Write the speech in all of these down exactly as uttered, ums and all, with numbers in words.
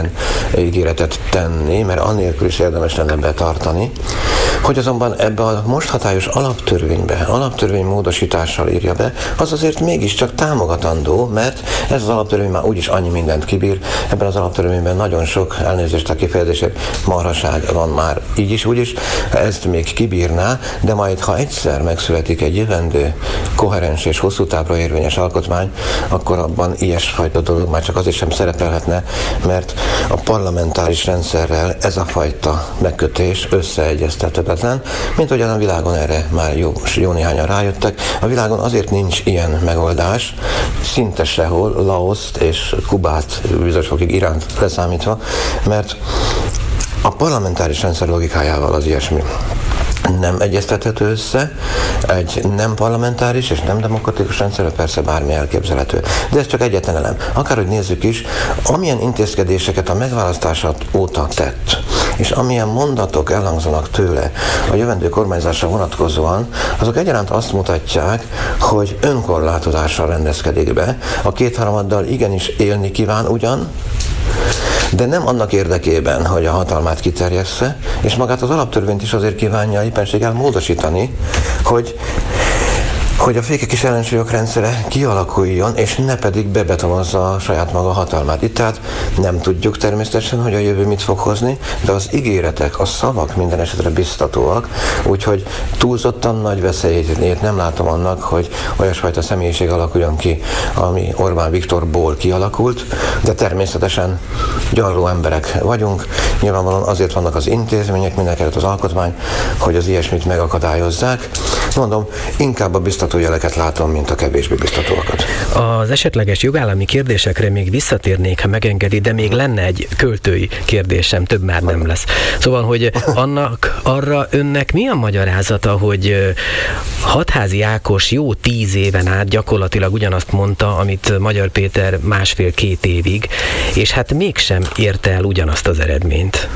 ilyen ígéretet tenni, mert annélkül is érdemes lenne betartani, hogy azonban ebbe a most hatályos alaptörvénybe, alaptörvény módosítással írja be, az azért mégiscsak támogatandó, mert ez az alaptörvény már úgyis annyi mindent kibír, ebben az alaptörvényben nagyon sok, elnézést a kifejezésért, marhaság van már így is, úgy is, ezt még kibírná, de majd, ha egyszer megszületik egy jövendő, koherens és hosszú távra érvényes alkotmány, akkor abban ilyesfajta dolog már csak azért sem szerepelhetne, mert a parlamentáris rendszerrel ez a fajta megkötés összeegyeztethetetlen, mint ahogyan a világon erre már jó, jó néhányan rájöttek. A világon azért nincs ilyen megoldás, szinte sehol, Laoszt és Kubát bizonyos fokig Iránt leszámítva, mert a parlamentáris rendszer logikájával az ilyesmi nem egyeztethető össze, egy nem parlamentáris és nem demokratikus rendszerre persze bármi elképzelhető. De ez csak egyetlen elem. Akárhogy nézzük is, amilyen intézkedéseket a megválasztása óta tett, és amilyen mondatok elhangzanak tőle a jövendő kormányzásra vonatkozóan, azok egyaránt azt mutatják, hogy önkorlátozással rendezkedik be. A kétharmaddal igenis élni kíván ugyan, de nem annak érdekében, hogy a hatalmát kiterjessze, és magát az alaptörvényt is azért kívánja éppenséggel módosítani, hogy hogy a fékek és ellensúlyok rendszere kialakuljon, és ne pedig bebetonozza a saját maga hatalmát. Itt tehát nem tudjuk természetesen, hogy a jövő mit fog hozni, de az ígéretek, a szavak minden esetre biztatóak, úgyhogy túlzottan nagy veszélyét nem látom annak, hogy olyasfajta személyiség alakuljon ki, ami Orbán Viktorból kialakult, de természetesen gyarló emberek vagyunk, nyilvánvalóan azért vannak az intézmények, mindenkelőtt az alkotmány, hogy az ilyesmit megakadályozzák. Mondom, inkább a biztató jeleket látom, mint a kevésbé biztatóakat. Az esetleges jogállami kérdésekre még visszatérnék, ha megengedi, de még lenne egy költői kérdésem, több már nem lesz. Szóval, hogy annak arra önnek mi a magyarázata, hogy Hatházi Ákos jó tíz éven át gyakorlatilag ugyanazt mondta, amit Magyar Péter másfél-két évig, és hát mégsem érte el ugyanazt az eredményt.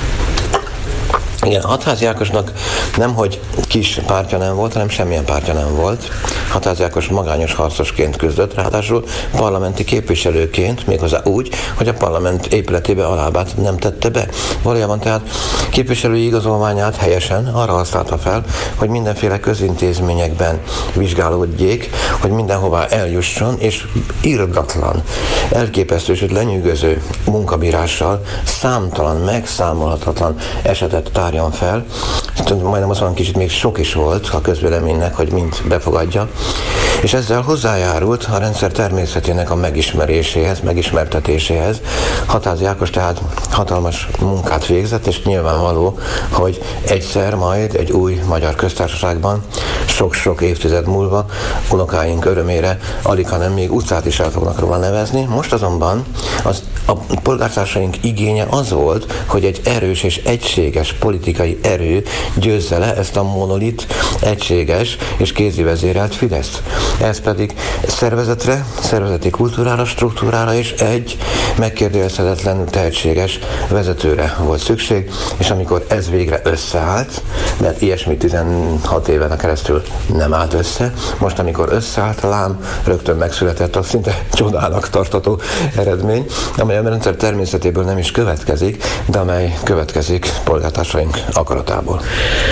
Igen, Hatházi Ákosnak nemhogy kis pártja nem volt, hanem semmilyen pártja nem volt. Hatházi Ákos magányos harcosként küzdött, ráadásul parlamenti képviselőként, méghozzá úgy, hogy a parlament épületébe a lábát nem tette be. Valójában tehát képviselői igazolványát helyesen arra használta fel, hogy mindenféle közintézményekben vizsgálódjék, hogy mindenhová eljusson, és irdatlan, elképesztő, sőt lenyűgöző munkabírással számtalan, megszámolhatatlan esetet tárjon fel. Majdnem azt mondom, kicsit még sok is volt a közvéleménynek, hogy mind befogadja. És ezzel hozzájárult a rendszer természetének a megismeréséhez, megismertetéséhez. Hatházi Ákos tehát hatalmas munkát végzett, és nyilvánvaló, hogy egyszer majd egy új magyar köztársaságban, sok-sok évtized múlva, unokáink örömére alig, hanem még utcát is el fognak róla nevezni. Most azonban az, a polgártársaink igénye az volt, hogy egy erős és egységes politikai erő győzze le ezt a monolit, egységes és kézivezérelt Fideszt. Ez pedig szervezetre, szervezeti kultúrára, struktúrára és egy megkérdőjelezhetetlen tehetséges vezetőre volt szükség, és amikor ez végre összeállt, mert ilyesmi tizenhat éven keresztül nem állt össze, most amikor összeállt, lám, rögtön megszületett a szinte csodának tartató eredmény, amely a rendszer természetéből nem is következik, de amely következik polgártársaink akaratából.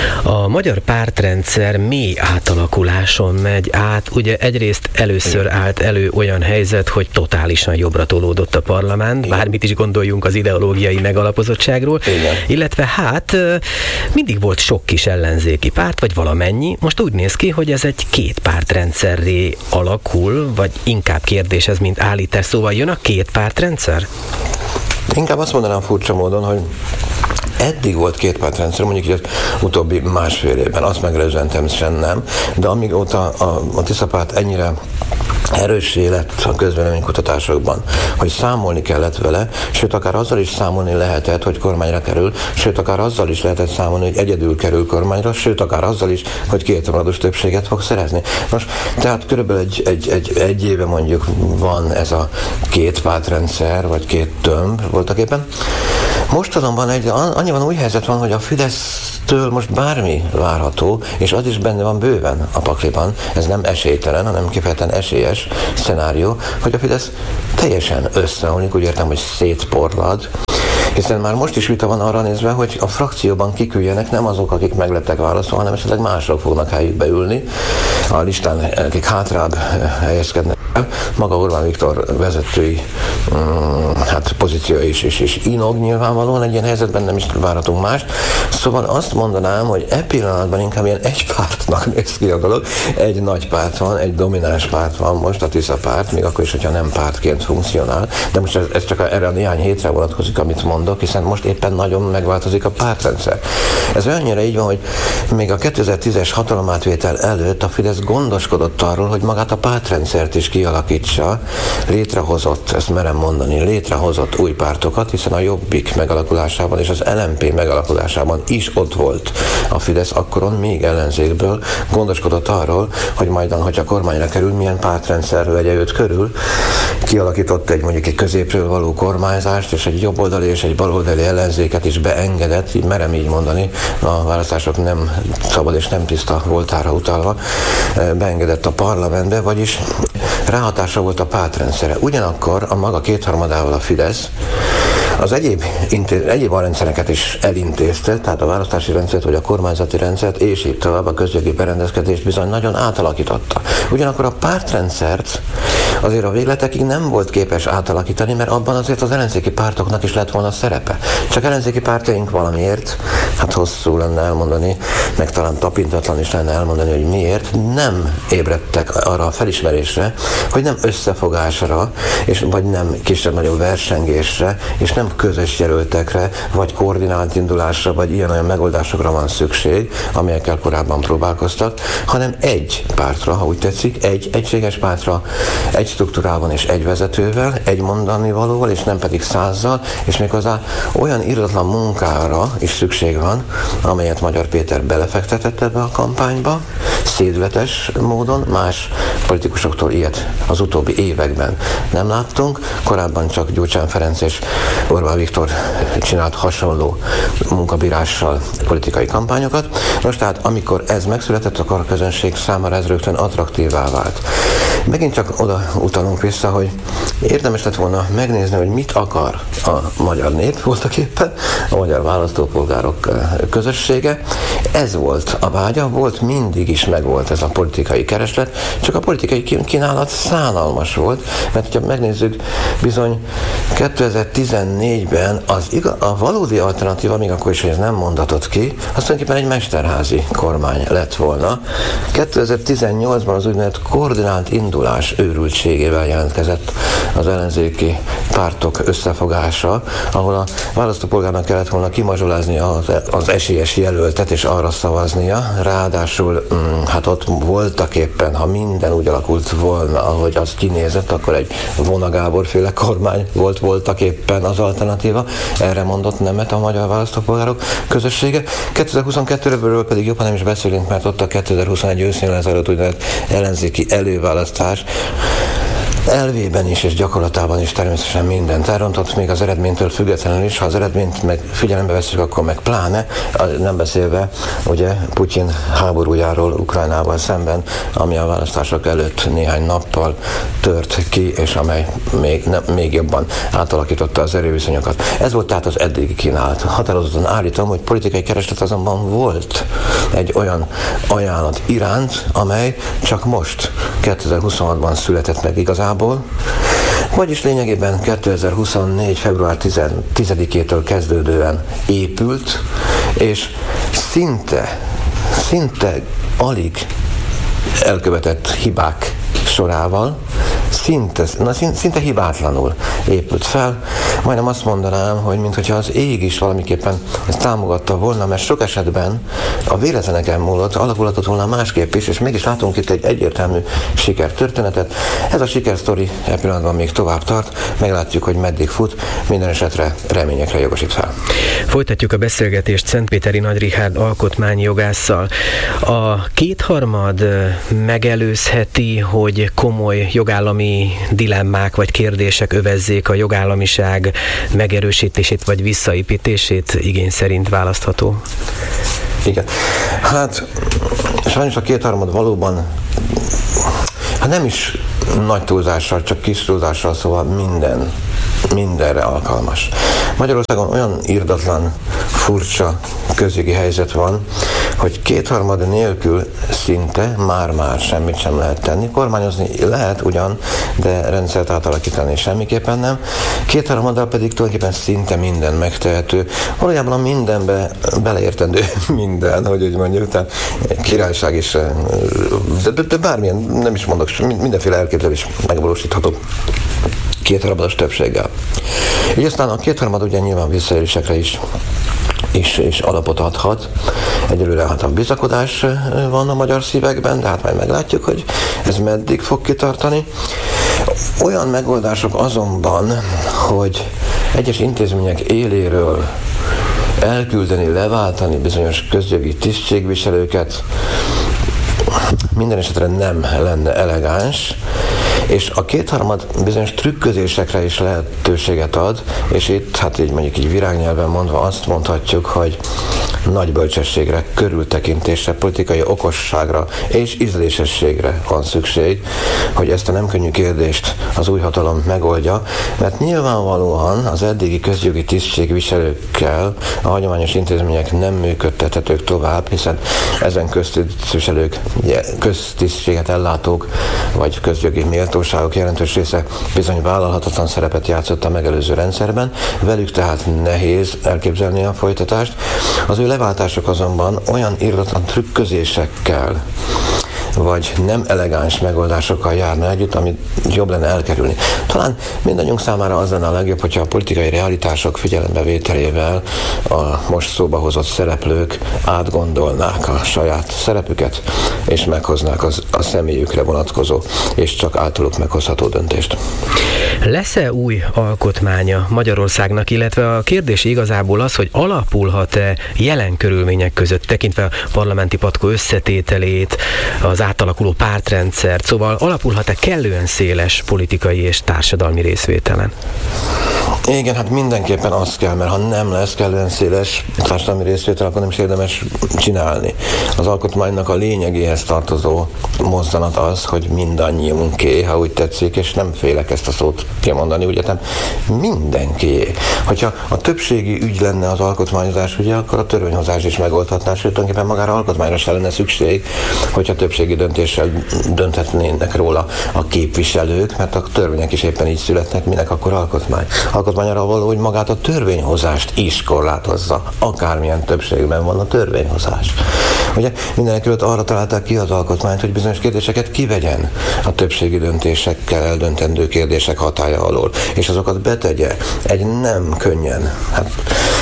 A magyar pártrendszer mély átalakuláson megy át. Ugye egyrészt először Igen. állt elő olyan helyzet, hogy totálisan jobbra tolódott a parlament, Igen. bármit is gondoljunk az ideológiai megalapozottságról, Igen. illetve hát mindig volt sok kis ellenzéki párt, vagy valamennyi. Most úgy néz ki, hogy ez egy két pártrendszerré alakul, vagy inkább kérdés ez, mint állítás. Szóval jön a két pártrendszer? Inkább azt mondanám furcsa módon, hogy eddig volt két pártrendszer, mondjuk így az utóbbi másfél évben, azt megelőzően természetesen nem, de amíg óta a, a Tiszapárt ennyire erőssé lett a közvéleménykutatásokban, hogy számolni kellett vele, sőt akár azzal is számolni lehetett, hogy kormányra kerül, sőt akár azzal is lehetett számolni, hogy egyedül kerül kormányra, sőt akár azzal is, hogy kétharmados többséget fog szerezni. Most tehát körülbelül egy, egy, egy, egy éve mondjuk van ez a két pártrendszer, vagy két tömb voltak éppen. Most azonban egy, annyiban új helyzet van, hogy a Fidesz Től most bármi várható, és az is benne van bőven a pakliban, ez nem esélytelen, hanem kifejezetten esélyes szenárió, hogy a Fidesz teljesen összeomlik, úgy értem, hogy szétporlad, hiszen már most is vita van arra nézve, hogy a frakcióban kiküljenek nem azok, akik meg lettek választva, hanem esetleg mások fognak helyükbe ülni. A listán, akik hátrább helyezkednek. Maga Orbán Viktor vezetői um, hát pozíció is, is, is inog nyilvánvalóan, egy ilyen helyzetben nem is várhatunk mást. Szóval azt mondanám, hogy e pillanatban inkább ilyen egy pártnak néz ki a dolog. Egy nagy párt van, egy domináns párt van most, a Tisza párt, még akkor is, hogyha nem pártként funkcionál. De most ez, ez csak erre a néhány hétre vonatkozik, amit mondok, hiszen most éppen nagyon megváltozik a pártrendszer. Ez olyannyira így van, hogy még a kétezer-tízes hatalomátvétel előtt a Fidesz gondoskodott arról, hogy magát a pártrendszert is kialakítsa, létrehozott, ezt merem mondani, létrehozott új pártokat, hiszen a Jobbik megalakulásában és az el em pé megalakulásában is ott volt a Fidesz, akkoron még ellenzékből gondoskodott arról, hogy majd, hogyha kormányra kerül, milyen pártrendszer vegye őt körül, kialakított egy mondjuk egy középről való kormányzást, és egy jobboldali és egy baloldali ellenzéket is beengedett, így merem így mondani, a választások nem szabad és nem tiszta voltára utalva, beengedett a parlamentbe, vagyis ráhatása volt a pártrendszere. Ugyanakkor a maga kétharmadával a Fidesz az egyéb, intéz, egyéb rendszereket is elintézte, tehát a választási rendszert, vagy a kormányzati rendszert, és így tovább a közjogi berendezkedést bizony nagyon átalakította. Ugyanakkor a pártrendszert azért a végletekig nem volt képes átalakítani, mert abban azért az ellenzéki pártoknak is lett volna szerepe. Csak ellenzéki pártjaink valamiért, hát hosszú lenne elmondani, meg talán tapintatlan is lenne elmondani, hogy miért, nem ébredtek arra a felismerésre, hogy nem összefogásra, és vagy nem kisebb-nagyobb versengésre, és nem közös jelöltekre, vagy koordinált indulásra, vagy ilyen-olyan megoldásokra van szükség, amelyekkel korábban próbálkoztak, hanem egy pártra, ha úgy tetszik, egy egységes pártra, egy struktúrában és egy vezetővel, egy mondani valóval, és nem pedig százzal, és méghozzá olyan irdatlan munkára is szükség van, amelyet Magyar Péter belefektetett ebbe a kampányba, szédületes módon, más politikusoktól ilyet az utóbbi években nem láttunk, korábban csak Gyurcsány Ferenc és Orbán Viktor csinált hasonló munkabírással politikai kampányokat. Most tehát, amikor ez megszületett, akkor a közönség számára ez rögtön attraktívá vált. Megint csak oda utalunk vissza, hogy érdemes lett volna megnézni, hogy mit akar a magyar nép voltak éppen, a magyar választópolgárok közössége. Ez volt a vágya, volt, mindig is megvolt ez a politikai kereslet, csak a politikai kínálat szánalmas volt, mert ha megnézzük, bizony kétezer-tizennégyben az igaz, a valódi alternatíva, még akkor is, hogy ez nem mondatott ki, az tulajdonképpen egy mesterházi kormány lett volna. kétezer-tizennyolcban az úgynevezett koordinált indulás őrültségével jelentkezett az ellenzéki pártok összefogása, ahol a választópolgárnak kellett volna kimazsolázni az, az esélyes jelöltet, és arra szavaznia. Ráadásul mm, hát ott voltak éppen, ha minden úgy alakult volna, ahogy az kinézett, akkor egy Vona Gábor féle kormány volt voltak éppen az alternatíva. Erre mondott nemet a magyar választópolgárok közössége. kétezer-huszonkettőről pedig jobban nem is beszélünk, mert ott a kétezer-huszonegy őszén lezajlott úgynevezett ellenzéki előválasztás elvében is és gyakorlatában is természetesen mindent elrontott, még az eredménytől függetlenül is. Ha az eredményt meg figyelembe veszünk, akkor meg pláne, nem beszélve ugye Putyin háborújáról Ukrajnával szemben, ami a választások előtt néhány nappal tört ki, és amely még, nem, még jobban átalakította az erőviszonyokat. Ez volt tehát az eddigi kínálat. Határozottan állítom, hogy politikai kereslet azonban volt egy olyan ajánlat iránt, amely csak most, kétezer-huszonhatban született meg igazából, vagyis lényegében kétezer-huszonnégy. február tizedikétől kezdődően épült, és szinte, szinte alig elkövetett hibák sorával, szinte, na, szinte hibátlanul épült fel. Majdnem azt mondanám, hogy mintha az ég is valamiképpen ezt támogatta volna, mert sok esetben a véletleneken múlott, alakulhatott volna másképp is, és mégis látunk itt egy egyértelmű sikertörténetet. Ez a sikersztori e pillanatban még tovább tart, meglátjuk, hogy meddig fut, minden esetre reményekre jogosít fel. Folytatjuk a beszélgetést Szentpéteri Nagy Richárd alkotmányjogásszal. A kétharmad megelőzheti, hogy komoly jogállami dilemmák vagy kérdések övezzék a jogállamiság megerősítését vagy visszaépítését, igény szerint választható? Igen. Hát sajnos a kétharmad valóban, hát nem is nagy túlzással, csak kis túlzással, szóval minden, mindenre alkalmas. Magyarországon olyan irdatlan, furcsa közjogi helyzet van, hogy kétharmad nélkül szinte már-már semmit sem lehet tenni. Kormányozni lehet ugyan, de rendszert átalakítani semmiképpen nem. Kétharmaddal pedig tulajdonképpen szinte minden megtehető. Valójában a mindenbe beleértendő minden, hogy úgy mondjuk, tehát királyság is, de, de, de bármilyen, nem is mondok, mindenféle elképzelés megvalósítható kétharmados többséggel. Így aztán a kétharmad ugye nyilván visszaélésekre is És, és alapot adhat. Egyelőre hát a bizakodás van a magyar szívekben, de hát majd meglátjuk, hogy ez meddig fog kitartani. Olyan megoldások azonban, hogy egyes intézmények éléről elküldeni, leváltani bizonyos közjogi tisztségviselőket minden esetre nem lenne elegáns, és a kétharmad bizonyos trükközésekre is lehetőséget ad, és itt, hát így mondjuk így virágnyelven mondva azt mondhatjuk, hogy nagy bölcsességre, körültekintésre, politikai okosságra és ízlésességre van szükség, hogy ezt a nem könnyű kérdést az új hatalom megoldja, mert nyilvánvalóan az eddigi közjogi tisztségviselőkkel a hagyományos intézmények nem működtethetők tovább, hiszen ezen köztisztviselők, köztisztséget ellátók, vagy közjogi méltóságok jelentős része bizony vállalhatatlan szerepet játszott a megelőző rendszerben, velük tehát nehéz elképzelni a folytatást. Az ő leváltások azonban olyan irdatlan trükközésekkel, vagy nem elegáns megoldásokkal járna együtt, amit jobb lenne elkerülni. Talán mindannyiunk számára az lenne a legjobb, hogyha a politikai realitások figyelembevételével a most szóba hozott szereplők átgondolnák a saját szerepüket, és meghoznák az, a személyükre vonatkozó, és csak általuk meghozható döntést. Lesz-e új alkotmánya Magyarországnak, illetve a kérdés igazából az, hogy alapulhat-e jelen körülmények között, tekintve a parlamenti patkó összetételét, az átalakuló pártrendszert, szóval alapulhat-e kellően széles politikai és társadalmi részvételen? Igen, hát mindenképpen az kell, mert ha nem lesz kellően széles társadalmi részvétel, akkor nem is érdemes csinálni. Az alkotmánynak a lényegéhez tartozó mozzanat az, hogy mindannyiunké, ha úgy tetszik, és nem félek ezt a szót kimondani, ugye, nem mindenkié. Hogyha a többségi ügy lenne az alkotmányozás, ugye, akkor a törvényhozás is megoldhatná, sőt, tulajdonképpen magára alkotmányra se lenne szükség, hogyha többségi döntéssel dönthetnének róla a képviselők, mert a törvények is éppen így születnek, minek akkor alkotmány. Alkotmányra való, hogy magát a törvényhozást is korlátozza, akármilyen többségben van a törvényhozás. Ugye mindenekről arra találták ki az alkotmányt, hogy bizonyos kérdéseket kivegyen a többségi döntésekkel eldöntendő kérdések hatálya alól, és azokat betegye egy nem könnyen hát,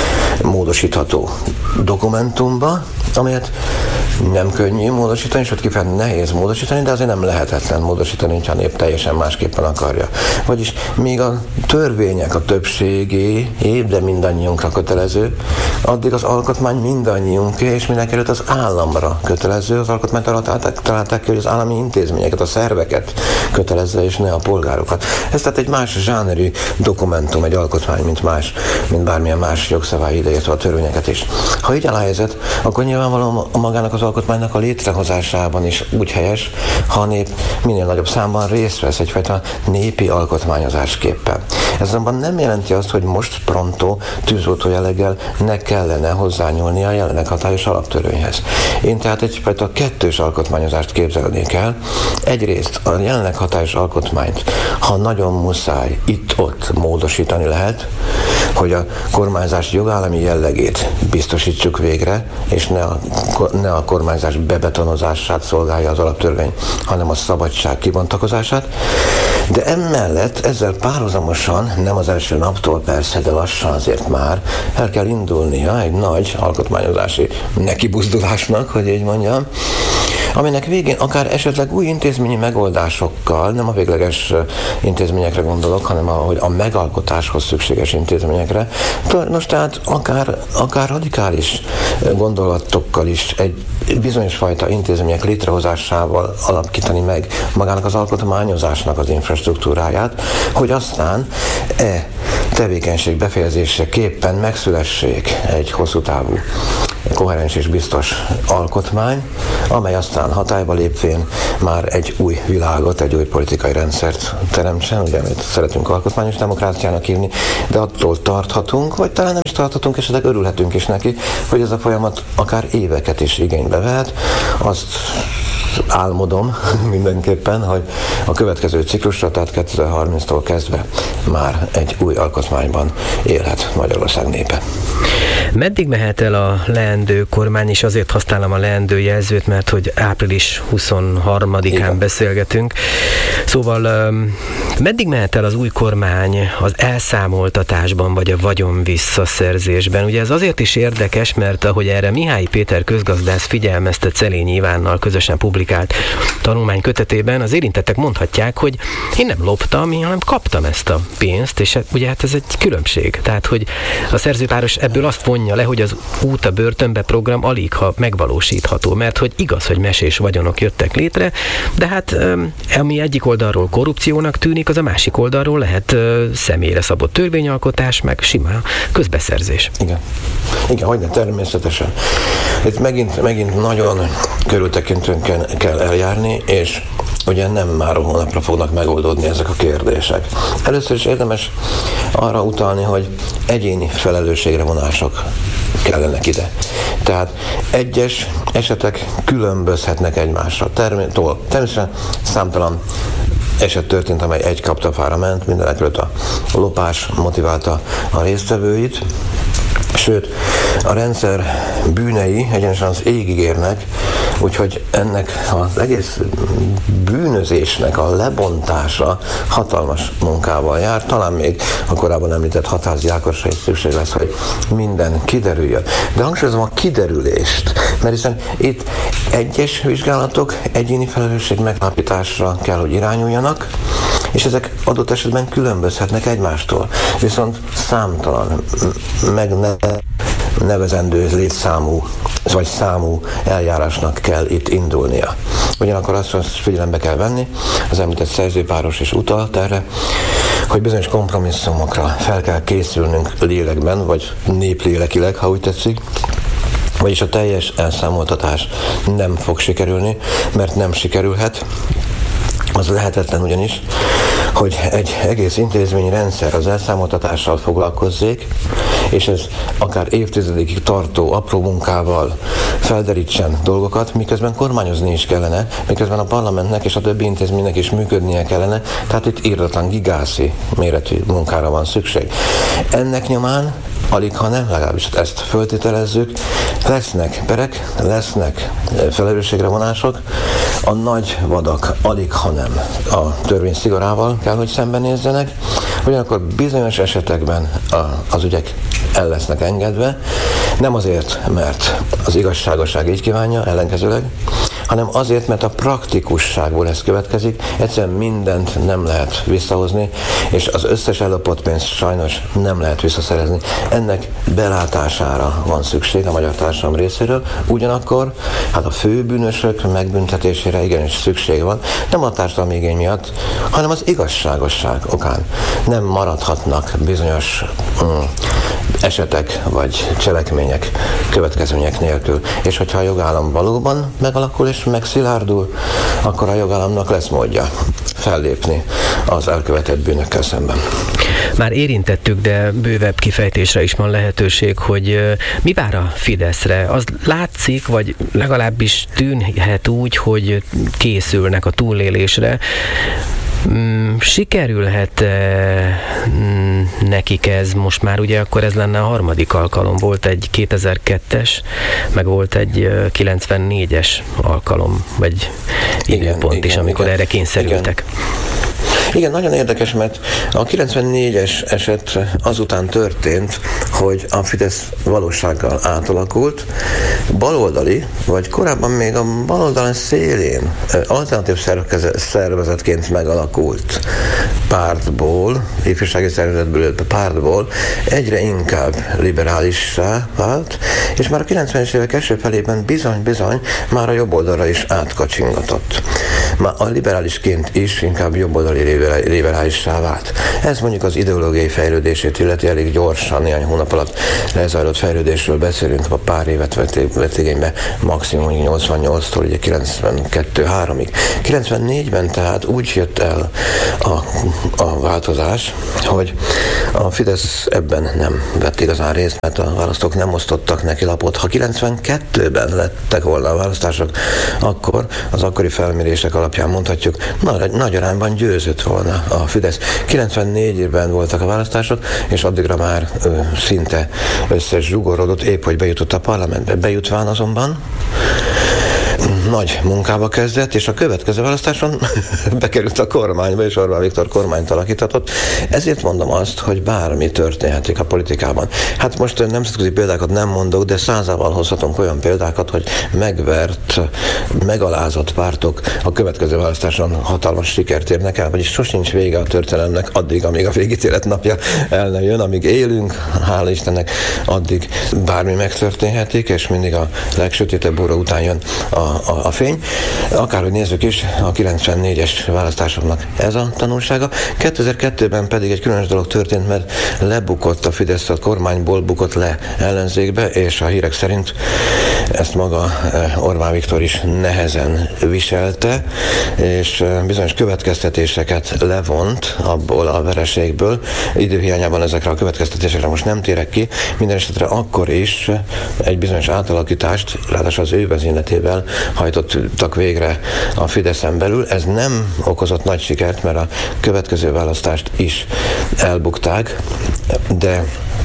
módosítható dokumentumba, amelyet nem könnyű módosítani, sőt kifejezetten nehéz módosítani, de azért nem lehetetlen módosítani, ha a nép teljesen másképpen akarja. Vagyis még a törvények a többségé, de mindannyiunkra kötelező, addig az alkotmány mindannyiunké, és mindenkelőtt az államra kötelező. Az alkotmányt arra találták, találták ki, hogy az állami intézményeket, a szerveket kötelezze, és ne a polgárokat. Ez tehát egy más zsánerű dokumentum, egy alkotmány, mint más, mint bármilyen más jogszabály, ideértve a törvényeket is. Ha így áll a helyzet, akkor nyilvánvalóan magának az alkotmánynak a létrehozásában is úgy helyes, ha a nép minél nagyobb számban részt vesz egyfajta népi alkotmányozásképpen. Ez azonban nem jelenti azt, hogy most pronto tűzoltó jelleggel ne kellene hozzányúlni a jelenleg hatályos alaptörvényhez. Én tehát egyfajta kettős alkotmányozást képzelnék el. Egyrészt a jelenleg hatályos alkotmányt, ha nagyon muszáj, itt-ott módosítani lehet, hogy a kormányzás jogállami jellegét biztosítsuk végre, és ne a, ne a kormányzás bebetonozását szolgálja az alaptörvény, hanem a szabadság kibontakozását. De emellett ezzel párhuzamosan, nem az első naptól persze, de lassan azért már el kell indulnia egy nagy alkotmányozási nekibuzdulásnak, hogy így mondjam, aminek végén akár esetleg új intézményi megoldásokkal, nem a végleges intézményekre gondolok, hanem ahogy a megalkotáshoz szükséges intézményekre, nos tehát akár, akár radikális gondolatokkal is egy bizonyos fajta intézmények létrehozásával alapítani meg magának az alkotmányozásnak az infrastruktúráját, hogy aztán e tevékenység befejezéseképpen megszülessék egy hosszú távú, koherens és biztos alkotmány, amely aztán hatályba lépvén már egy új világot, egy új politikai rendszert teremtsen, ugye amit szeretünk alkotmányos demokráciának hívni, de attól tarthatunk, vagy talán nem is tarthatunk, esetleg örülhetünk is neki, hogy ez a folyamat akár éveket is igénybe vehet. Azt álmodom mindenképpen, hogy a következő ciklusra, tehát kétezer-harminctól kezdve már egy új alkotmányban élhet Magyarország népe. Meddig mehet el a leendő kormány, és azért használom a leendő jelzőt, mert hogy április huszonharmadikán Igen. beszélgetünk. Szóval meddig mehet el az új kormány az elszámoltatásban, vagy a vagyon visszaszerzésben? Ugye ez azért is érdekes, mert ahogy erre Mihály Péter közgazdász figyelmeztet Szelényi Ivánnal közösen publikált tanulmány kötetében, az érintettek mondhatják, hogy én nem loptam, hanem kaptam ezt a pénzt, és ugye hát ez egy különbség. Tehát, hogy a szerzőpáros ebből azt vonja le, hogy az út a börtönbe program alig ha megvalósítható, mert hogy igaz, hogy mesés vagyonok jöttek létre, de hát ami egyik oldalról korrupciónak tűnik, az a másik oldalról lehet személyre szabott törvényalkotás, meg sima közbeszerzés. Igen. Igen, hogyne, természetesen. Itt megint, megint nagyon körültekintően kell eljárni, és ugye nem már hónapra fognak megoldódni ezek a kérdések. Először is érdemes arra utalni, hogy egyéni felelősségre vonások kellenek ide. Tehát egyes esetek különbözhetnek egymásra. Természetesen, természetesen számtalan eset történt, amely egy kaptafára ment, mindenekelőtt a lopás motiválta a résztvevőit, sőt, a rendszer bűnei egyenesen az égig érnek, úgyhogy ennek az egész bűnözésnek a lebontása hatalmas munkával jár. Talán még a korábban említett határziákosra is szükség lesz, hogy minden kiderüljön. De hangsúlyozom a kiderülést, mert hiszen itt egyes vizsgálatok egyéni felelősség megállapításra kell, hogy irányuljanak, és ezek adott esetben különbözhetnek egymástól. Viszont számtalan, meg ne nevezendő létszámú, vagy számú eljárásnak kell itt indulnia. Ugyanakkor azt, azt figyelembe kell venni, az említett szerzőpáros is utalt erre, hogy bizonyos kompromisszumokra fel kell készülnünk lélekben, vagy néplélekileg, ha úgy tetszik, vagyis a teljes elszámoltatás nem fog sikerülni, mert nem sikerülhet. Az lehetetlen ugyanis, hogy egy egész intézményi rendszer az elszámoltatással foglalkozzék, és ez akár évtizedekig tartó apró munkával felderítsen dolgokat, miközben kormányozni is kellene, miközben a parlamentnek és a többi intézménynek is működnie kellene, tehát itt írdatlan gigászi méretű munkára van szükség. Ennek nyomán alig, ha nem, legalábbis ezt föltételezzük, lesznek perek, lesznek felelősségre vonások, a nagy vadak alig, ha nem a törvény szigorával kell, hogy szembenézzenek, ugyanakkor bizonyos esetekben a, az ügyek el lesznek engedve, nem azért, mert az igazságosság így kívánja, ellenkezőleg, hanem azért, mert a praktikusságból ez következik, egyszerűen mindent nem lehet visszahozni, és az összes ellopott pénzt sajnos nem lehet visszaszerezni. Ennek belátására van szükség a magyar társadalom részéről, ugyanakkor hát a főbűnösök megbüntetésére igenis szükség van, nem a társadalmi igény miatt, hanem az igazságosság okán. Nem maradhatnak bizonyos mm, esetek vagy cselekmények következmények nélkül. És hogyha a jogállam valóban megalakul és megszilárdul, akkor a jogállamnak lesz módja fellépni az elkövetett bűnökkel szemben. Már érintettük, de bővebb kifejtésre is van lehetőség, hogy mi vár a Fideszre. Az látszik, vagy legalábbis tűnhet úgy, hogy készülnek a túlélésre. Sikerülhet nekik ez most már, ugye akkor ez lenne a harmadik alkalom. Volt egy kétezer-kettes, meg volt egy kilencvennégyes alkalom, vagy időpont igen, is, igen, amikor igen, erre kényszerültek. Igen. Igen, nagyon érdekes, mert a kilencvennégyes eset azután történt, hogy a Fidesz valósággal átalakult, baloldali, vagy korábban még a baloldalán szélén alternatív szervezetként megalakult pártból, ifjúsági szervezetből, illetve pártból egyre inkább liberálissá vált, és már a kilencvenes évek első felében bizony-bizony már a jobb oldalra is átkacsingatott. Már a liberálisként is inkább jobboldali liberálissá vált. Ez mondjuk az ideológiai fejlődését illeti, elég gyorsan, néhány hónap alatt lezajlott fejlődésről beszélünk, a pár évet vett igénybe, maximum nyolcvannyolctól ugye kilencvenkettő háromig. kilencvennégyben tehát úgy jött el a, a változás, hogy a Fidesz ebben nem vett igazán részt, mert a választók nem osztottak neki lapot. Ha kilencvenkettőben lettek volna a választások, akkor az akkori felmérések alapján mondhatjuk, nagy, nagy arányban győzött volna a Fidesz. kilencvennégyben voltak a választások, és addigra már ö, szinte összes zsugorodott, épp hogy bejutott a parlamentbe. Bejutván azonban nagy munkába kezdett, és a következő választáson bekerült a kormányba, és Orbán Viktor kormányt alakítatott. Ezért mondom azt, hogy bármi történhetik a politikában. Hát most nemzetközi példákat nem mondok, de százával hozhatunk olyan példákat, hogy megvert, megalázott pártok a következő választáson hatalmas sikert érnek el, vagyis sosincs vége a történelemnek addig, amíg a végítélet napja el nem jön, amíg élünk, hála Istennek, addig bármi megtörténhetik, és mindig a legsötétebb óra után jön a, a a fény. Akárhogy nézzük is, a kilencvennégyes választásoknak ez a tanulsága. kétezer-kettőben pedig egy különös dolog történt, mert lebukott a Fidesz, a kormányból bukott le ellenzékbe, és a hírek szerint ezt maga Orbán Viktor is nehezen viselte, és bizonyos következtetéseket levont abból a vereségből. Időhiányában ezekre a következtetésekre most nem térek ki, minden esetre akkor is egy bizonyos átalakítást, ráadásul az ő vezényletével hajtottak végre a Fideszen belül. Ez nem okozott nagy sikert, mert a következő választást is elbukták, de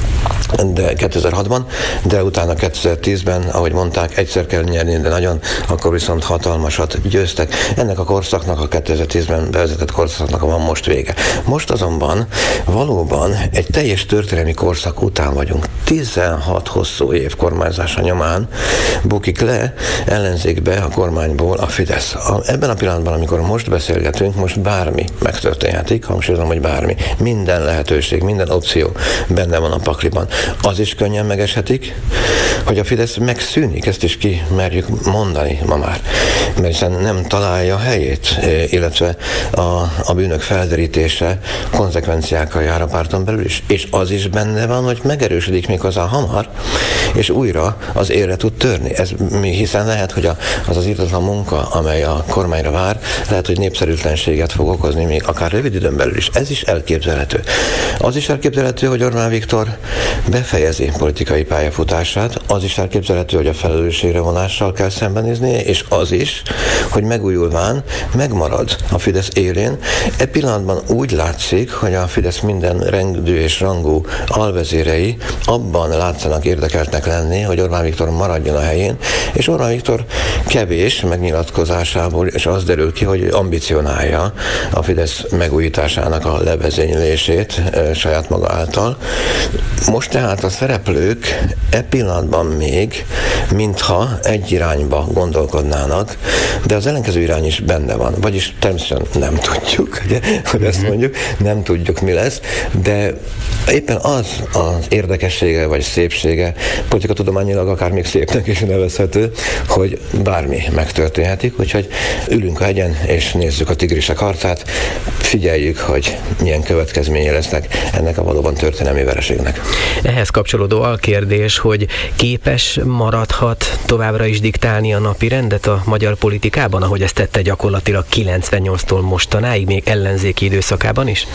de kétezer-hatban, de utána kétezer-tízben, ahogy mondták, egyszer kell nyerni, de nagyon, akkor viszont hatalmasat győztek. Ennek a korszaknak, a kétezer-tízben bevezetett korszaknak van most vége. Most azonban valóban egy teljes történelmi korszak után vagyunk. tizenhat hosszú év kormányzása nyomán bukik le ellenzékbe a kormányból a Fidesz. A, ebben a pillanatban, amikor most beszélgetünk, most bármi megtörténhetik, hangsúlyozom, hogy bármi. Minden lehetőség, minden opció benne van a pakliban. Az is könnyen megeshetik, hogy a Fidesz megszűnik, ezt is ki merjük mondani ma már, mert hiszen nem találja helyét, illetve a, a bűnök felderítése konzekvenciákkal jár a párton belül is, és az is benne van, hogy megerősödik méghozzá hamar, és újra az érre tud törni. Ez mi, hiszen lehet, hogy a, az az írtatlan munka, amely a kormányra vár, lehet, hogy népszerűtlenséget fog okozni még akár rövid időn belül is. Ez is elképzelhető. Az is elképzelhető, hogy Orbán Viktor befejezi politikai pályafutását, az is elképzelhető, hogy a felelősségre vonással kell szembenéznie, és az is, hogy megújulván megmarad a Fidesz élén. E pillanatban úgy látszik, hogy a Fidesz minden rendű és rangú alvezérei abban látszanak érdekeltnek lenni, hogy Orbán Viktor maradjon a helyén, és Orbán Viktor kevés megnyilatkozásából, és az derül ki, hogy ambicionálja a Fidesz megújításának a levezénylését e, saját maga által. Most tehát a szereplők e pillanatban még, mintha egy irányba gondolkodnának, de az ellenkező irány is benne van. Vagyis természetesen nem tudjuk, ugye, hogy ezt mondjuk, nem tudjuk, mi lesz, de éppen az az érdekessége vagy szépsége, politikatudományilag akár még szépnek is nevezhető, hogy bármi megtörténhetik, úgyhogy ülünk a hegyen és nézzük a tigrisek harcát, figyeljük, hogy milyen következménye lesznek ennek a valóban történelmi vereségnek. Ehhez kapcsolódó alkérdés, hogy képes maradhat továbbra is diktálni a napi rendet a magyar politikában, ahogy ezt tette gyakorlatilag kilencvennyolctól mostanáig, még ellenzéki időszakában is?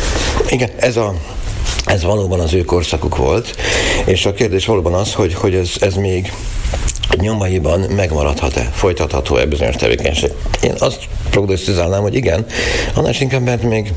Igen, ez a ez valóban az ő korszakuk volt, és a kérdés valóban az, hogy, hogy ez, ez még nyomaiban megmaradhat-e, folytatható-e bizonyos tevékenység. Én azt prognosztizálnám, hogy igen, annál inkább, mert még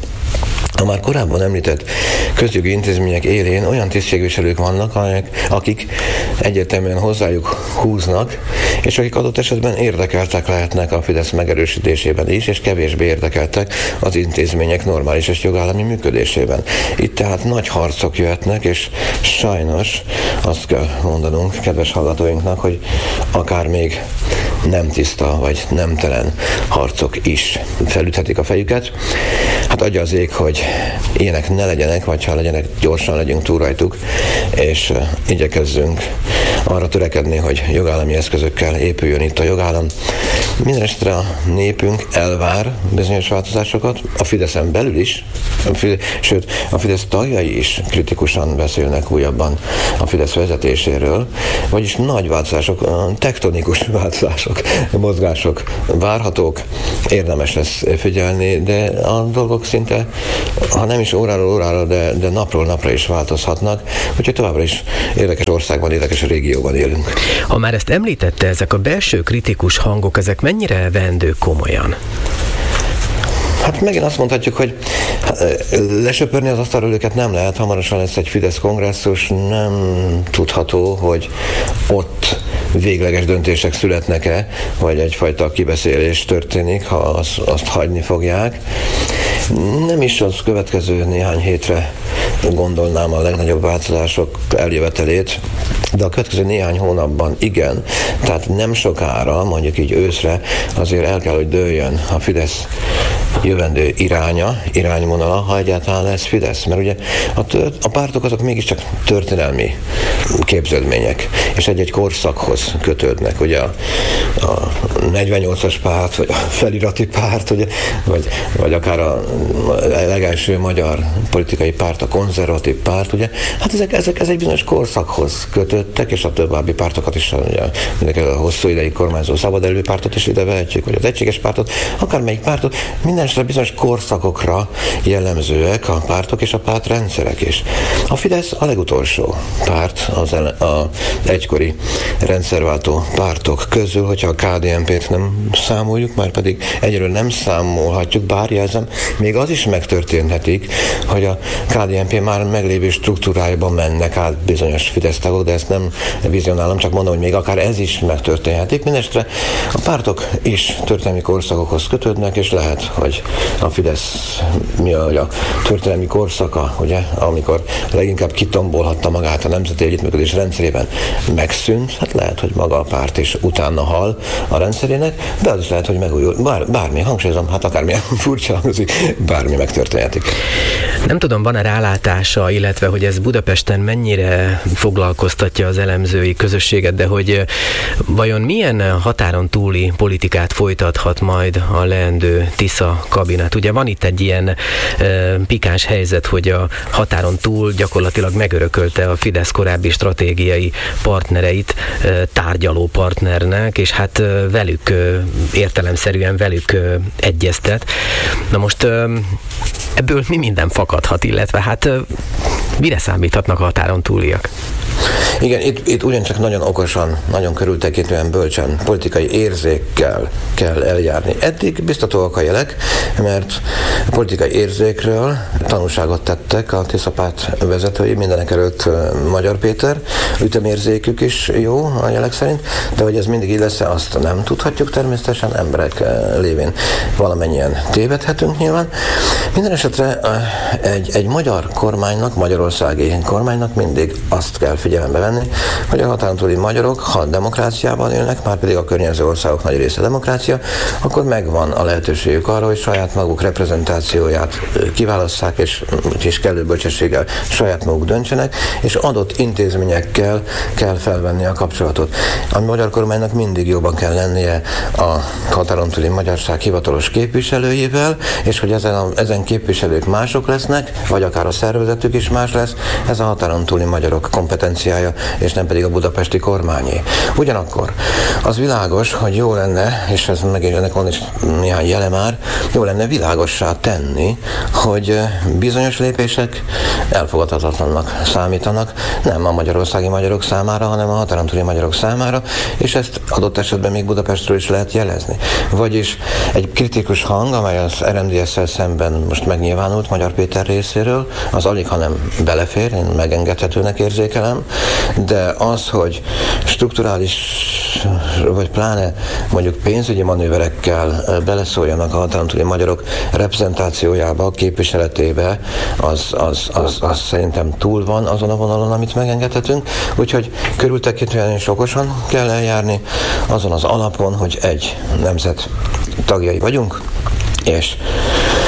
a már korábban említett közjogi intézmények élén olyan tisztségviselők vannak, amelyek, akik egyértelműen hozzájuk húznak, és akik adott esetben érdekeltek lehetnek a Fidesz megerősítésében is, és kevésbé érdekeltek az intézmények normális és jogállami működésében. Itt tehát nagy harcok jöhetnek, és sajnos azt kell mondanunk kedves hallgatóinknak, hogy akár még nem tiszta vagy nemtelen harcok is felüthetik a fejüket. Hát hát adja az ég, hogy ilyenek ne legyenek, vagy ha legyenek, gyorsan legyünk túl rajtuk, és igyekezzünk arra törekedni, hogy jogállami eszközökkel épüljön itt a jogállam. Mindenesetre a népünk elvár bizonyos változásokat, a Fideszen belül is, a Fidesz, sőt, a Fidesz tagjai is kritikusan beszélnek újabban a Fidesz vezetéséről, vagyis nagy változások, tektonikus változások, mozgások várhatók, érdemes lesz figyelni, de a dolgok szinte, ha nem is óráról órára, de, de napról napra is változhatnak, úgyhogy továbbra is érdekes országban, érdekes régióban élünk. Ha már ezt említette, ezek a belső kritikus hangok, ezek mennyire vendők komolyan? Hát megint azt mondhatjuk, hogy lesöpörni az asztalról őket nem lehet, hamarosan lesz egy Fidesz kongresszus, nem tudható, hogy ott végleges döntések születnek-e, vagy egyfajta kibeszélés történik, ha az, azt hagyni fogják. Nem is az következő néhány hétre gondolnám a legnagyobb változások eljövetelét, de a következő néhány hónapban igen, tehát nem sokára, mondjuk így őszre azért el kell, hogy dőljön a Fidesz jövendő iránya, irányvonala, ha egyáltalán lesz Fidesz. Mert ugye a, tört, a pártok azok mégiscsak történelmi képződmények, és egy-egy korszakhoz kötődnek. Ugye a, a negyvennyolcas párt, vagy a felirati párt, ugye, vagy, vagy akár a legelső magyar politikai párt, a konzervatív párt, ugye, hát ezek, ezek ez egy bizonyos korszakhoz kötődtek, és a további pártokat is, ugye, a hosszú ideig kormányzó szabaderői pártot is ide vehetjük, vagy az egységes pártot, akármelyik pártot, mindenesetre bizonyos korszakokra jellemzőek a pártok és a pártrendszerek is. A Fidesz a legutolsó párt az a egykori rendszerváltó pártok közül, hogyha a ká dé en pét nem számoljuk, már pedig egyről nem számolhatjuk, bár jelzem, még az is megtörténhetik, hogy a ká dé en pé már meglévő struktúrájában mennek át bizonyos Fidesz tagok, de ezt nem vizionálom, csak mondom, hogy még akár ez is megtörténhetik. Mindenesetre a pártok is történelmi korszakokhoz kötődnek, és lehet, hogy a Fidesz mi a, a történelmi korszaka, ugye, amikor leginkább kitombolhatta magát a nemzeti együttműködés rendszerében, megszűnt, hát lehet, hogy maga a párt is utána hal a rendszerének, de az is lehet, hogy megújul. Bár, bármi, hangsúlyozom, hát akármilyen furcsa hangzik, bármi megtörténhetik. Nem tudom, van-e rálátása, illetve hogy ez Budapesten mennyire foglalkoztatja az elemzői közösséget, de hogy vajon milyen határon túli politikát folytathat majd a leendő Tisza kabinet? Ugye van itt egy ilyen e, pikáns helyzet, hogy a határon túl gyakorlatilag megörökölte a Fidesz korábbi stratégiai partnereit e, tárgyaló partnernek, és hát e, velük, e, értelemszerűen velük e, egyeztet. Na most e, ebből mi minden fakadhat, illetve hát e, mire számíthatnak a határon túliak? Igen, itt, itt ugyancsak nagyon okosan, nagyon körültekintően, bölcsen, politikai érzékkel kell eljárni. Eddig biztatóak a jelek, mert politikai érzékről tanúságot tettek a Tisza párt vezetői, mindenek előtt Magyar Péter, ütemérzékük is jó a jelek szerint, de hogy ez mindig így lesz, azt nem tudhatjuk természetesen, emberek lévén valamennyien tévedhetünk nyilván. Minden esetre egy, egy magyar kormánynak, magyarországi kormánynak mindig azt kell figyelembe venni, hogy a határon túli magyarok, ha demokráciában élnek, már pedig a környező országok nagy része demokrácia, akkor megvan a lehetőségük arra, hogy saját maguk reprezentációját kiválasszák, és, és kellő bölcsességgel saját maguk döntsenek, és adott intézményekkel kell felvenni a kapcsolatot. A magyar kormánynak mindig jobban kell lennie a határon túli magyarság hivatalos képviselőjével, és hogy ezen, a, ezen képviselők mások lesznek, vagy akár a szervezetük is más lesz, ez a határon túli magyarok kompetenciája, és nem pedig a budapesti kormányé. Ugyanakkor az világos, hogy jó lenne, és ez megint ennek van is néhány jele már, jó lenne világossá tenni, hogy bizonyos lépések elfogadhatatlannak számítanak, nem a magyarországi magyarok számára, hanem a határon túli magyarok számára, és ezt adott esetben még Budapestről is lehet jelezni. Vagyis egy kritikus hang, amely az er em dé es-szel szemben most megnyilvánult Magyar Péter részéről, az alig, hanem belefér, én megengedhetőnek érzékelem, de az, hogy strukturális, vagy pláne mondjuk pénzügyi manőverekkel beleszóljanak a határon túli magyarok reprezentációjába, képviseletébe, az, az, az, az szerintem túl van azon a vonalon, amit megengedhetünk. Úgyhogy körültekintően és okosan kell eljárni azon az alapon, hogy egy nemzet tagjai vagyunk, és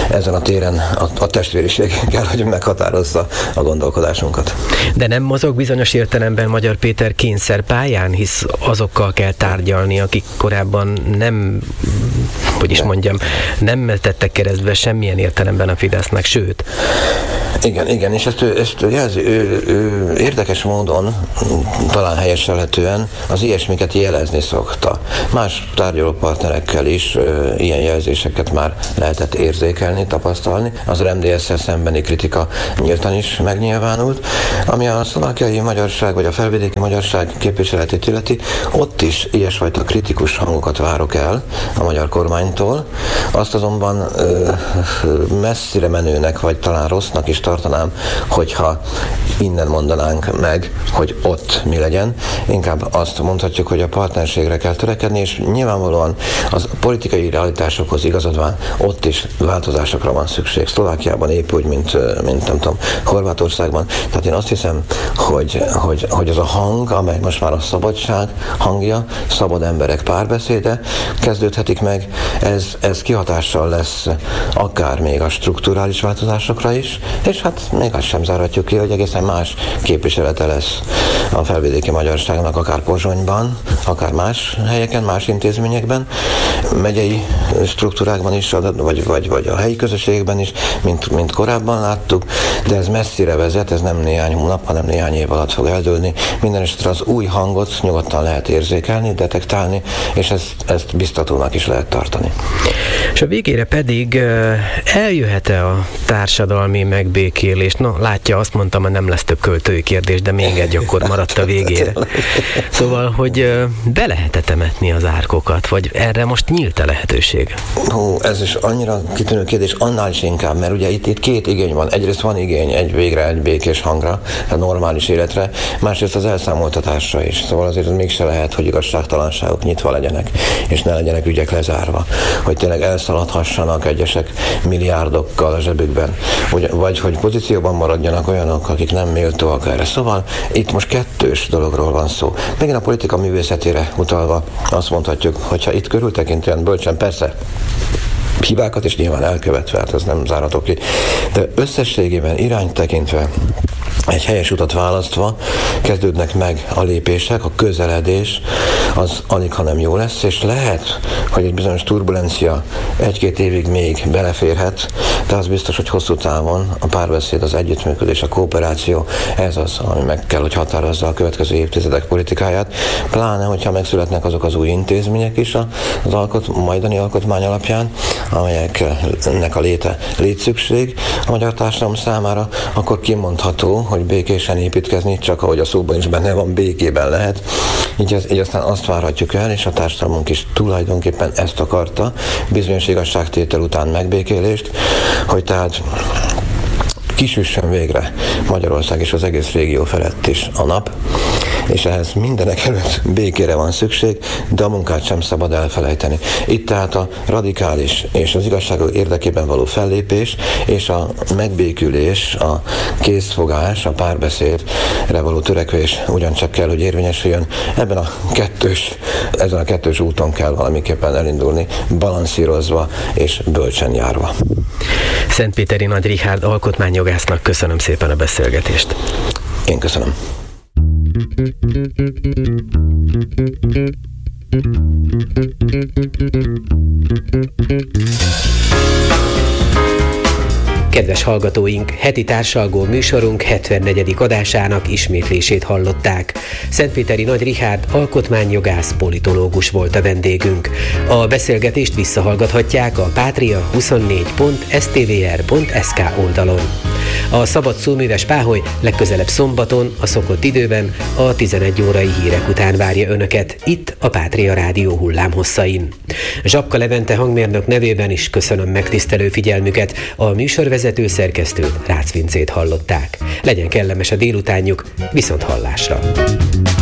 ezen a téren a, a testvériség kell, hogy meghatározza a gondolkodásunkat. De nem mozog bizonyos értelemben Magyar Péter kényszerpályán, hisz azokkal kell tárgyalni, akik korábban nem, hogy is mondjam, nem tettek keresztbe semmilyen értelemben a Fidesznek, sőt. Igen, igen, és ezt ő, ezt ő jelzi, ő, ő érdekes módon, talán helyeselhetően az ilyesmiket jelezni szokta. Más tárgyalópartnerekkel is ö, ilyen jelzéseket már lehetett érzékelni, tapasztalni. Az em dé es-szel szembeni kritika nyíltan is megnyilvánult. Ami a szlovákiai magyarság, vagy a felvidéki magyarság képviseletét illeti, ott is ilyesfajta kritikus hangokat várok el a magyar kormánytól. Azt azonban ö, messzire menőnek, vagy talán rossznak is tartanám, hogyha innen mondanánk meg, hogy ott mi legyen. Inkább azt mondhatjuk, hogy a partnerségre kell törekedni, és nyilvánvalóan az politikai realitásokhoz igazodván ott is változásokra van szükség. Szlovákiában épp úgy, mint, mint nem tudom, Horvátországban. Tehát én azt hiszem, hogy, hogy, hogy az a hang, amely most már a szabadság hangja, szabad emberek párbeszéde kezdődhetik meg, ez, ez kihatással lesz akár még a strukturális változásokra is, és hát még azt sem zárhatjuk ki, hogy egészen más képviselete lesz a felvidéki magyarságnak, akár Pozsonyban, akár más helyeken, más intézményekben, megyei struktúrákban is, vagy, vagy, vagy a helyi közösségekben is, mint, mint korábban láttuk, de ez messzire vezet, ez nem néhány hónap, hanem néhány év alatt fog eldőlni. Minden esetre az új hangot nyugodtan lehet érzékelni, detektálni, és ezt, ezt biztatónak is lehet tartani. És a végére pedig eljöhet-e a társadalmi megbékélés? No, látja, azt mondtam, hogy nem lesz több költői kérdés, de még egy akkor maradt a végére. Szóval, hogy be lehet-e temetni az árkokat, vagy erre most nyílt a lehetőség? Hú, ez is annyira kitűnő kérdés, annál is inkább, mert ugye itt, itt két igény van. Egyrészt van igény egy végre, egy békés hangra, a normális életre, másrészt az elszámoltatásra is. Szóval azért az mégse lehet, hogy igazságtalanságok nyitva legyenek, és ne legyenek ügyek lezárva. Hogy tényleg elszaladhassanak egyesek milliárdokkal a zsebükben, vagy, vagy hogy pozícióban maradjanak olyanok, akik nem méltóak erre. Szóval itt most kettős dologról van szó. Megint a politika művészetére utalva azt mondhatjuk, hogyha itt körültekintően bölcsen, persze hibákat is nyilván elkövetve, hát ez nem zárható ki, de összességében irányt tekintve egy helyes utat választva kezdődnek meg a lépések, a közeledés, az alig, ha nem jó lesz, és lehet, hogy egy bizonyos turbulencia egy-két évig még beleférhet, de az biztos, hogy hosszú távon a párbeszéd, az együttműködés, a kooperáció, ez az, ami meg kell, hogy határozza a következő évtizedek politikáját, pláne, hogyha megszületnek azok az új intézmények is az alkot, majdani alkotmány alapján, amelyeknek a léte létszükség a magyar társadalom számára, akkor kimondható, hogy békésen építkezni, csak ahogy a szóban is benne van, békében lehet. Így, az, így aztán azt várhatjuk el, és a társadalmunk is tulajdonképpen ezt akarta, bizonyos igazságtétel után megbékélést, hogy tehát kisüssön végre Magyarország és az egész régió felett is a nap, és ehhez mindenek előtt békére van szükség, de a munkát sem szabad elfelejteni. Itt tehát a radikális és az igazságok érdekében való fellépés és a megbékülés, a készfogás, a párbeszédre való törekvés ugyancsak kell, hogy érvényesüljön. Ebben a kettős, ezen a kettős úton kell valamiképpen elindulni, balanszírozva és bölcsen járva. Szentpéteri Nagy Richárd alkotmányjogásznak köszönöm szépen a beszélgetést. Én köszönöm. Kedves hallgatóink, heti társalgó műsorunk hetvennegyedik adásának ismétlését hallották. Szentpéteri Nagy Richárd alkotmányjogász, politológus volt a vendégünk. A beszélgetést visszahallgathatják a patria huszonnégy pont s t v r pont s k oldalon. A Szabad Szóműves Páholy legközelebb szombaton, a szokott időben, a tizenegy órai hírek után várja önöket, itt a Pátria Rádió hullámhosszain. Zsapka Levente hangmérnök nevében is köszönöm megtisztelő figyelmüket, a műsorvezető szerkesztőt, Rácz Vincét hallották. Legyen kellemes a délutánjuk, viszont hallásra!